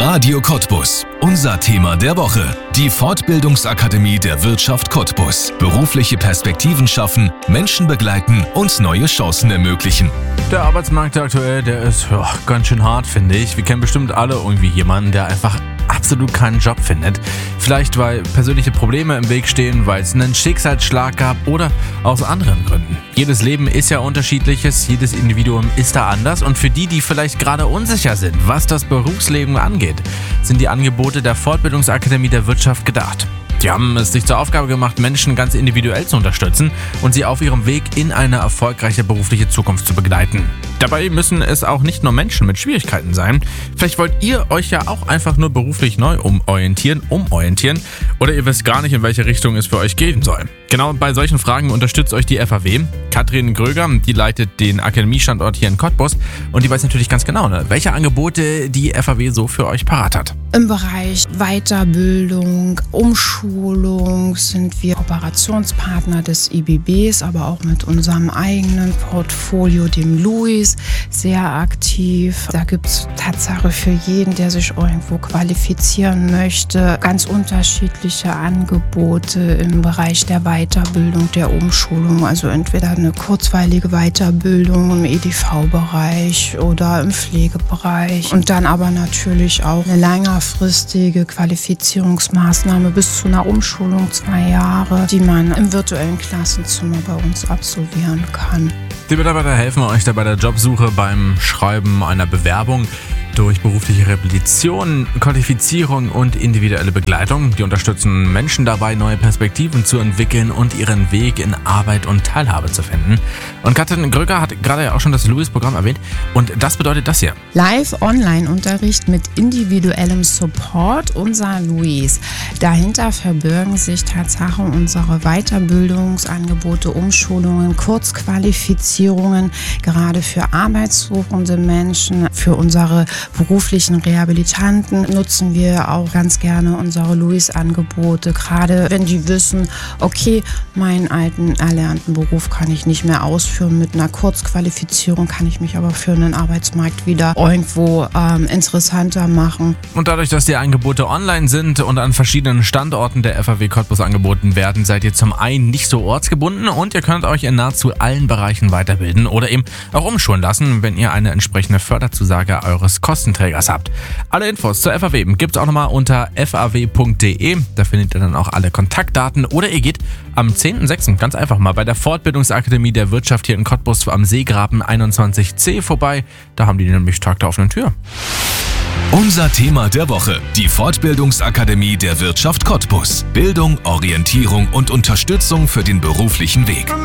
Radio Cottbus. Unser Thema der Woche. Die Fortbildungsakademie der Wirtschaft Cottbus. Berufliche Perspektiven schaffen, Menschen begleiten und neue Chancen ermöglichen. Der Arbeitsmarkt aktuell, der ist ganz schön hart, finde ich. Wir kennen bestimmt alle irgendwie jemanden, der einfach absolut keinen Job findet. Vielleicht, weil persönliche Probleme im Weg stehen, weil es einen Schicksalsschlag gab oder aus anderen Gründen. Jedes Leben ist ja unterschiedliches, jedes Individuum ist da anders und für die vielleicht gerade unsicher sind, was das Berufsleben angeht, sind die Angebote der Fortbildungsakademie der Wirtschaft gedacht. Die haben es sich zur Aufgabe gemacht, Menschen ganz individuell zu unterstützen und sie auf ihrem Weg in eine erfolgreiche berufliche Zukunft zu begleiten. Dabei müssen es auch nicht nur Menschen mit Schwierigkeiten sein. Vielleicht wollt ihr euch ja auch einfach nur beruflich neu umorientieren oder ihr wisst gar nicht, in welche Richtung es für euch gehen soll. Genau bei solchen Fragen unterstützt euch die FAW. Katrin Gröger, die leitet den Akademiestandort hier in Cottbus und die weiß natürlich ganz genau, welche Angebote die FAW so für euch parat hat. Im Bereich Weiterbildung, Umschulung sind wir Kooperationspartner des IBBs, aber auch mit unserem eigenen Portfolio, dem Luis, sehr aktiv. Da gibt es Tatsache für jeden, der sich irgendwo qualifizieren möchte, ganz unterschiedliche Angebote im Bereich der Weiterbildung, der Umschulung. Also entweder eine kurzweilige Weiterbildung im EDV-Bereich oder im Pflegebereich und dann aber natürlich auch eine längerfristige Qualifizierungsmaßnahme bis zu einer Umschulung 2 Jahre, die man im virtuellen Klassenzimmer bei uns absolvieren kann. Die Mitarbeiter helfen euch da bei der Jobsuche beim Schreiben einer Bewerbung durch berufliche Rehabilitation, Qualifizierung und individuelle Begleitung. Die unterstützen Menschen dabei, neue Perspektiven zu entwickeln und ihren Weg in Arbeit und Teilhabe zu finden. Und Katrin Gröger hat gerade ja auch schon das Louis-Programm erwähnt und das bedeutet das hier. Live-Online-Unterricht mit individuellem Support, unser Louis. Dahinter verbirgen sich Tatsache unsere Weiterbildungsangebote, Umschulungen, Kurzqualifizierungen, gerade für arbeitssuchende Menschen, für unsere beruflichen Rehabilitanten nutzen wir auch ganz gerne unsere Louis-Angebote, gerade wenn die wissen, okay, meinen alten erlernten Beruf kann ich nicht mehr ausführen, mit einer Kurzqualifizierung kann ich mich aber für einen Arbeitsmarkt wieder irgendwo interessanter machen. Und dadurch, dass die Angebote online sind und an verschiedenen Standorten der FAW Cottbus angeboten werden, seid ihr zum einen nicht so ortsgebunden und ihr könnt euch in nahezu allen Bereichen weiterbilden oder eben auch umschulen lassen, wenn ihr eine entsprechende Förderzusage eures Kostenträgers habt. Alle Infos zur FAW gibt es auch nochmal unter faw.de. Da findet ihr dann auch alle Kontaktdaten oder ihr geht am 10.06. ganz einfach mal bei der Fortbildungsakademie der Wirtschaft hier in Cottbus am Seegraben 21c vorbei. Da haben die nämlich Tag der offenen Tür. Unser Thema der Woche. Die Fortbildungsakademie der Wirtschaft Cottbus. Bildung, Orientierung und Unterstützung für den beruflichen Weg.